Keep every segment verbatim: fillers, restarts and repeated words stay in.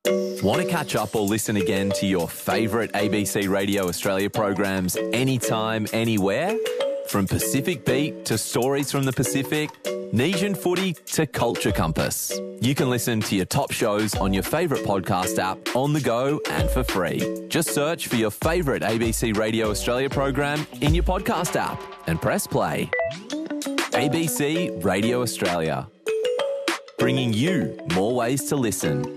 Want to catch up or listen again to your favourite A B C Radio Australia programs anytime, anywhere? From Pacific Beat to Stories from the Pacific, Nesian Footy to Culture Compass. You can listen to your top shows on your favourite podcast app, on the go and for free. Just search for your favourite A B C Radio Australia program in your podcast app and press play. A B C Radio Australia, bringing you more ways to listen.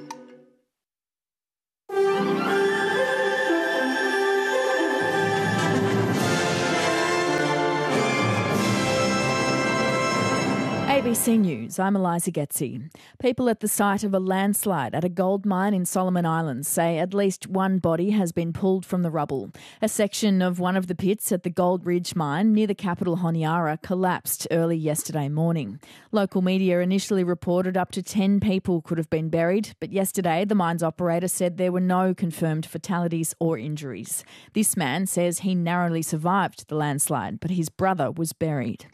A B C News, I'm Eliza Getzi. People at the site of a landslide at a gold mine in Solomon Islands say at least one body has been pulled from the rubble. A section of one of the pits at the Gold Ridge mine near the capital Honiara collapsed early yesterday morning. Local media initially reported up to ten people could have been buried, but yesterday the mine's operator said there were no confirmed fatalities or injuries. This man says he narrowly survived the landslide, but his brother was buried.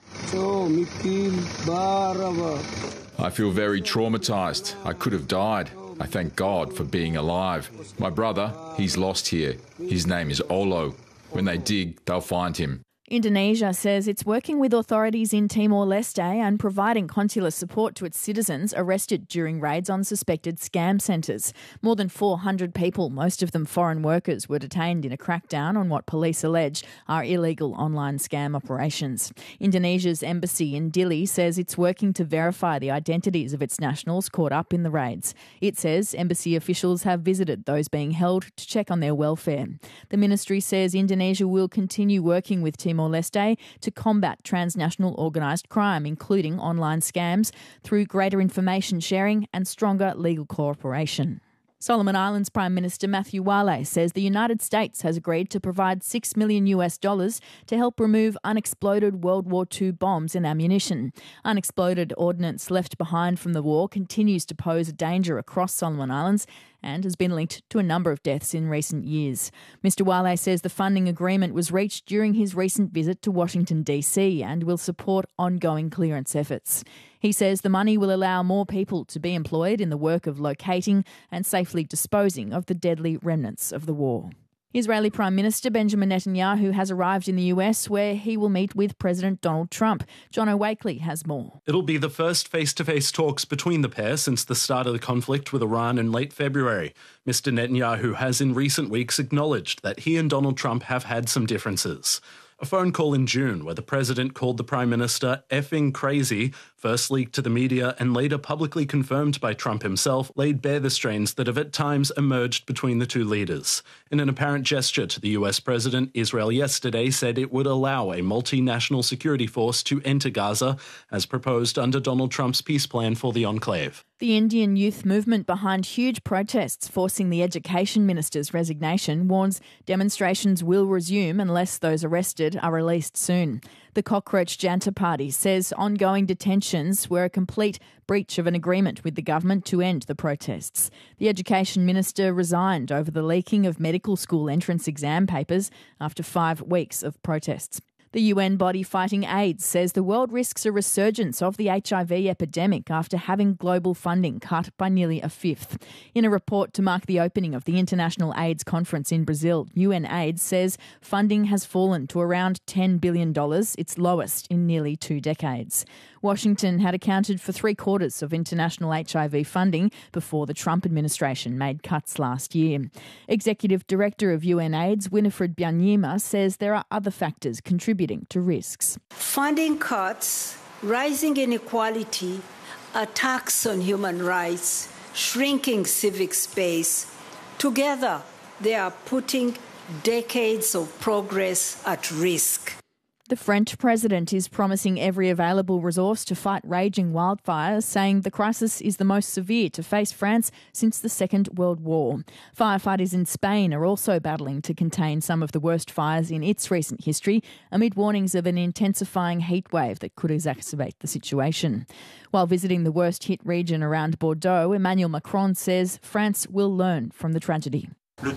I feel very traumatised. I could have died. I thank God for being alive. My brother, he's lost here. His name is Olo. When they dig, they'll find him. Indonesia says it's working with authorities in Timor-Leste and providing consular support to its citizens arrested during raids on suspected scam centres. More than four hundred people, most of them foreign workers, were detained in a crackdown on what police allege are illegal online scam operations. Indonesia's embassy in Dili says it's working to verify the identities of its nationals caught up in the raids. It says embassy officials have visited those being held to check on their welfare. The ministry says Indonesia will continue working with Timor Timor-Leste to combat transnational organised crime, including online scams, through greater information sharing and stronger legal cooperation. Solomon Islands Prime Minister Matthew Wale says the United States has agreed to provide six million US dollars to help remove unexploded World War Two bombs and ammunition. Unexploded ordnance left behind from the war continues to pose a danger across Solomon Islands and has been linked to a number of deaths in recent years. Mister Wale says the funding agreement was reached during his recent visit to Washington, D C and will support ongoing clearance efforts. He says the money will allow more people to be employed in the work of locating and safely disposing of the deadly remnants of the war. Israeli Prime Minister Benjamin Netanyahu has arrived in the U S where he will meet with President Donald Trump. Jono Wakely has more. It'll be the first face-to-face talks between the pair since the start of the conflict with Iran in late February. Mister Netanyahu has in recent weeks acknowledged that he and Donald Trump have had some differences. A phone call in June where the president called the Prime Minister effing crazy, first leaked to the media and later publicly confirmed by Trump himself, laid bare the strains that have at times emerged between the two leaders. In an apparent gesture to the U S president, Israel yesterday said it would allow a multinational security force to enter Gaza, as proposed under Donald Trump's peace plan for the enclave. The Indian youth movement behind huge protests forcing the education minister's resignation warns demonstrations will resume unless those arrested are released soon. The Cockroach Janta Party says ongoing detentions were a complete breach of an agreement with the government to end the protests. The education minister resigned over the leaking of medical school entrance exam papers after five weeks of protests. The U N body fighting AIDS says the world risks a resurgence of the H I V epidemic after having global funding cut by nearly a fifth. In a report to mark the opening of the International AIDS Conference in Brazil, UNAIDS says funding has fallen to around ten billion dollars, its lowest in nearly two decades. Washington had accounted for three quarters of international H I V funding before the Trump administration made cuts last year. Executive Director of UNAIDS, Winifred Byanyima, says there are other factors contributing to risks. Funding cuts, rising inequality, attacks on human rights, shrinking civic space. Together, they are putting decades of progress at risk. The French president is promising every available resource to fight raging wildfires, saying the crisis is the most severe to face France since the Second World War. Firefighters in Spain are also battling to contain some of the worst fires in its recent history, amid warnings of an intensifying heatwave that could exacerbate the situation. While visiting the worst-hit region around Bordeaux, Emmanuel Macron says France will learn from the tragedy. The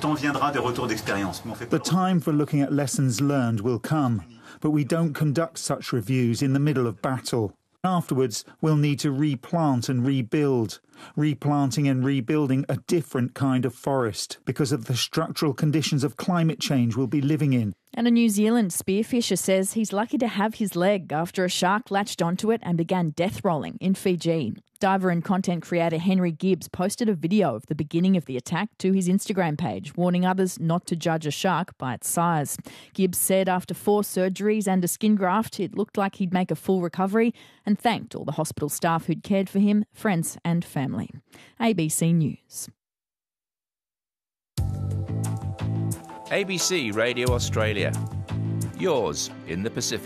time for looking at lessons learned will come, but we don't conduct such reviews in the middle of battle. Afterwards, we'll need to replant and rebuild. Replanting and rebuilding a different kind of forest because of the structural conditions of climate change we'll be living in. And a New Zealand spearfisher says he's lucky to have his leg after a shark latched onto it and began death rolling in Fiji. Diver and content creator Henry Gibbs posted a video of the beginning of the attack to his Instagram page, warning others not to judge a shark by its size. Gibbs said after four surgeries and a skin graft, it looked like he'd make a full recovery, and thanked all the hospital staff who'd cared for him, friends and family. A B C News. A B C Radio Australia. Yours in the Pacific.